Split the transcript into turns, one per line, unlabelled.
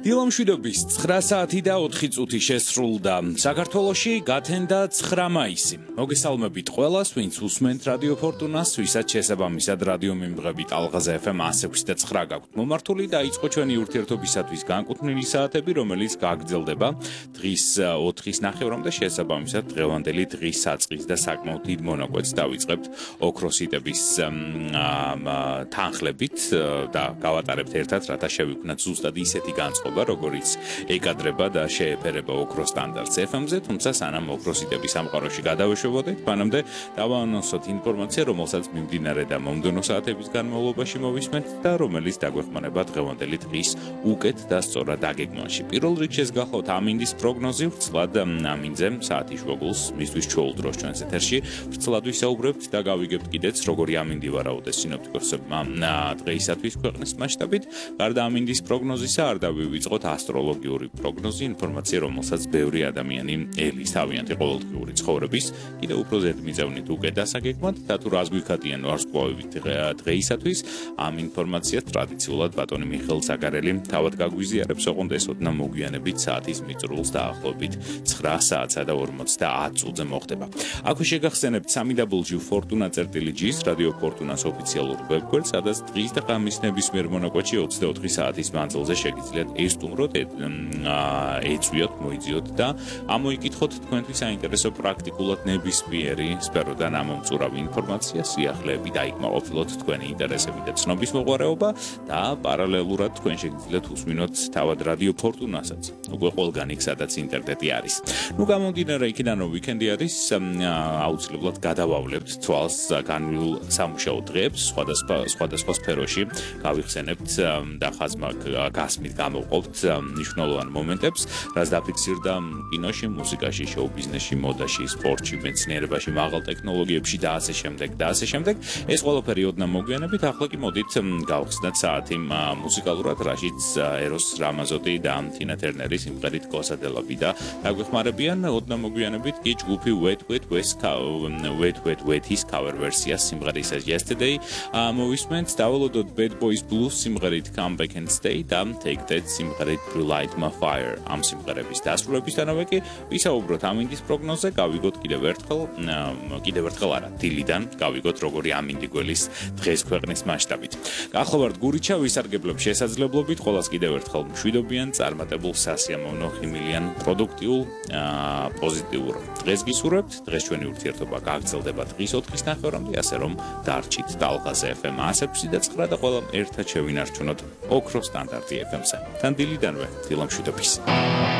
დილამშვიდობის 9 საათი და 4 წუთი შესრულდა. საქართველოში გათენდა 9 მაისი. მოგესალმებით ყველას, ვინც უსმენთ რადიო ფორტუნას, ვისაც შესაბამისად რადიო მიმღები ტალღაზე FM 106 და 9 გაქვთ მომართული და იწყო ჩვენი ურთიერთობისათვის განკუთვნილი საათები, რომელიც გაგრძელდება დღის 4-ის ნახევრამდე, შესაბამისად დღევანდელი დღის საწყის და საკმაოდ დიდ მონაკვეთს დავიწყებთ ოქროსიტების თანხლებით და გავატარებთ ერთად, რათა შევიქმნათ ზუსტად ისეთი განწყობა, როგორც ეკადრება და შეეფერება ოქროს სტანდარტს FM-ზე, თუმცა სანამ ოქროსიტების სამყაროში გადავეშვებოდეთ, მანამდე დავაანონსოთ ინფორმაცია, რომელსაც მიმდინარე და მომდევნო საათების განმავლობაში მოვისმენთ და რომელიც დაგვეხმარება დღევანდელი დღის უკეთ და სწორად დაგეგმვაში. პირველ რიგში გახლავთ ამინდის პროგნოზი, ვრცლად ამინზე საათი შვეგულს მისთვის ჩვეულ დროს ჩვენს ეთერში ვრცლად ვისაუბრებთ და გავიგებთ კიდეც როგორი ამინდი ვარაუდეს სინოპტიკოსებმა დღეისათვის ქვეყნის მასშტაბით. გარდა ამინდის პროგნოზისა არ დავივიწყოთ ასტროლოგიური პროგნოზი, ინფორმაცია, რომელსაც ბევრი ადამიანი ელის თავიანთი ყოველდღიური ცხოვრების კიდევ უფრო ზედმიწევნით უკეთ დასაგეგმად და თუ რას გვიქადიან ვარსკვლავებით დღეისათვის, ამ ინფორმაციას ტრადიციულად ბატონი მიხეილ ზაგარელი თავად გაგვიზიარებს, ოღონდ ეს ოდნავ მოგვიანებით საათის მიწურულს დაახლოებით 9 საათსა და 50 წუთზე მოხდება. აქვე შეგახსენებთ www.fortuna.gr რადიო ფორტუნას ოფიციალურ ვებგვერდს, სადაც დღის და ღამის ნებისმიერ მონაკვეთში 24 საათის მანძილზე შეგიძლიათ ესტუმროთ, ეწვიოთ, მოიძიოთ და ამოიკითხოთ თქვენთვის საინტერესო პრაქტიკულად ნებისმიერი სფეროდან ამომწურავი ინფორმაცია, სიახლეები დაიკმაყოფილოთ თქვენი ინტერესები და ცნობის მოყვარეობა და პარალელურად თქვენ შეგიძლიათ უსმინოთ თავად რადიო ფორტუნასაც, უკვე ყველგან იქ, სადაც ინტერნეტი არის. გამომდინარე იქიდან, რომ ვიკენდი არის, აუცილებლად გადავავლებთ თვალს განვლილ სამუშაო დღეებს, სხვადასხვა სფეროში გავიხსენებთ და ხაზმა გასმით გამოვყოფთ მნიშვნელოვან მომენტებს, რაც დაფიქსირდა კინოში, მუსიკაში, შოუ-ბიზნესში, მოდაში, სპორტში, მეცნიერებაში, მაღალ ტექნოლოგიებში და ასე შემდეგ და ასე შემდეგ. ეს ყველაფერი ოდნავ მოგვიანებით, ახლა კი მოდით გავხსნათ საათი მუსიკალურად, რაშიც ეროს რამაზოტი და თინა ტერნერი სიმღერით Cosa della Vida დაგვეხმარებიან. ოდნავ მოგვიანებით კი ჯგუფი Wet Wet-ის cover ვერსია სიმღერის Yesterday მოვისმენთ, დაველოდოთ Bad Boys Blues სიმღერით Come Back and Stay და Take That სიმღერით Relight My Fire. ამ სიმღერების დასრულებისთანავე კი ვისაუბროთ ამინდის პროგნოზზე, გავიგოთ კიდევ ერთხელ არა, დილიდან გავიგოთ როგორი ამინდი გველის დღეს ქვეყნის მასშტაბით. გახლავართ გურიჩა, ვისარგებლებ შესაძლებლობით, ყველას კიდევ ერთხელ მშვიდობიან, წარმატებულ, სასიამოვნო, ხიმილიან, პროდუქტიულ, პოზიტიურ დღეს გისურვებთ. დღეს ჩვენი ურთიერთობა გაგრძელდება დღის 4-ის ნახევრამდე, ასე რომ დარჩით ტალღაზე FM 106 და 9 და ყველამ ერთად შევინარჩუნოთ ოქროს სტანდარტი FM-ზე. თან დილიდანვე, დილამშვიდობის.